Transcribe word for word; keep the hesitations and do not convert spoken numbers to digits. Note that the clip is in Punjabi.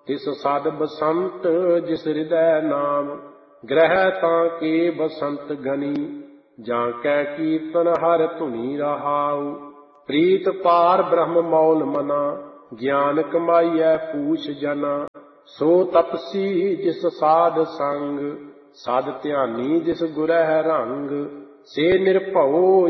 ਤਿਸ ਸਦ ਬਸੰਤ ਜਿਸ ਹਿਰਦੈ ਨਾਮ, ਗ੍ਰਹਿ ਤਾਂ ਕੇ ਬਸੰਤ ਗਨੀ। ਜਾਂ ਕੈ ਕੀਰਤਨ ਹਰ ਧੁਨੀ ਰਹਾਉ, ਪ੍ਰੀਤ ਪਾਰ ਬ੍ਰਹਮ ਮੌਲ ਮਨਾ। ਗਿਆਨ ਕਮਾਈਐ ਪੂਛ ਜਨਾ, ਸੋ ਤਪਸੀ ਜਿਸ ਸਾਧ ਸੰਗ। ਸਦ ਧਿਆਨੀ ਜਿਸ ਗੁਰਹਿ ਰੰਗ, ਸੇ ਨਿਰਭਉ